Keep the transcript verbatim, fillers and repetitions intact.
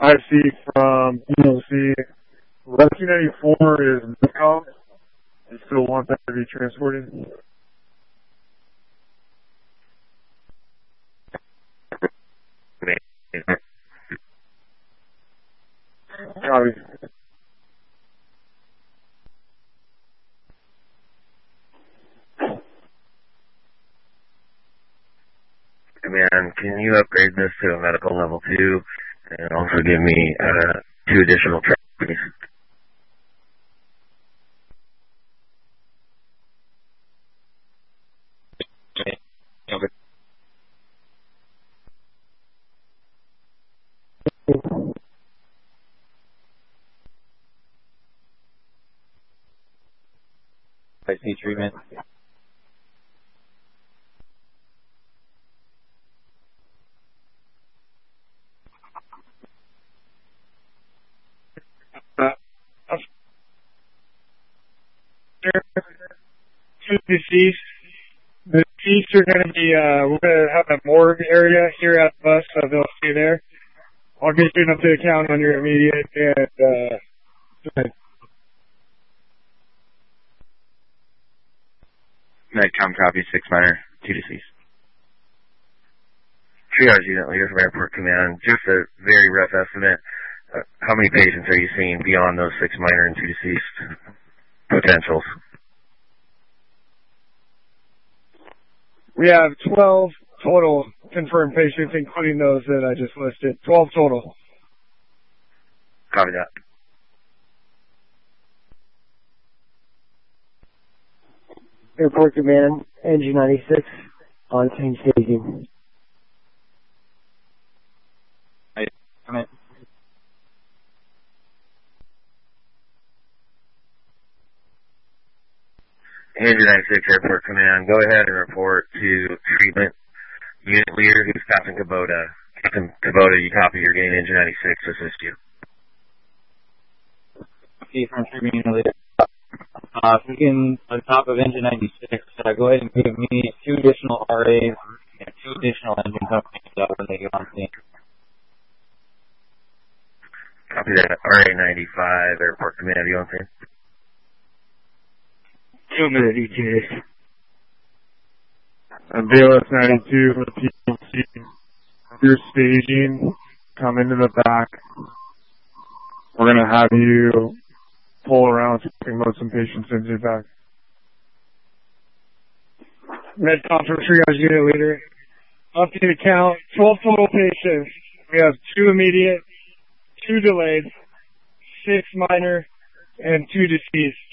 I see from P L C, Rescue ninety-four is Midcom. You still want that to be transported? Copy. Command, can you upgrade this to a medical level two and also give me uh, two additional trucks, please? I see treatment. Uh, two deceased. The deceased are going to be, uh, we're going to have a morgue area here at the bus, so they'll stay there. I'll get you an updated count on your immediate and, uh, Medcom copy, six minor, two deceased. Triage unit leader from Airport Command, just a very rough estimate. Uh, how many patients are you seeing beyond those six minor and two deceased potentials? we have twelve total confirmed patients, including those that I just listed. twelve total. Copy that. Airport Command, N G ninety-six, on scene staging. I come in. N G ninety-six Airport Command, go ahead and report to treatment unit leader who's Captain Kubota. Captain Kubota, you copy, you're getting N G ninety-six to assist you. See from treatment unit leader. Uh, if we can, on top of engine ninety-six, uh, go ahead and give me two additional R As and two additional engine companies uh, when they get on scene. Copy that. R A ninety-five Airport Command, you on scene? Two minute E T A. And B L S ninety-two with P L C. Your staging, come into the back. We're going to have you pull around so we can load some patients into the back. Medcom from Triage unit leader. Updated count, twelve total patients. We have two immediate, two delayed, six minor, and two deceased.